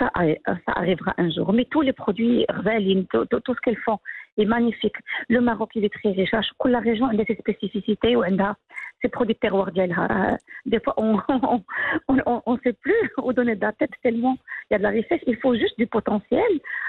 ça arrivera un jour. Mais tous les produits, tout ce qu'elles font est magnifique. Le Maroc, il est très riche. La région a ses spécificités ou ses produits de terroir. Des fois, on sait plus où donner de la tête tellement il y a de la richesse. Il faut juste du potentiel.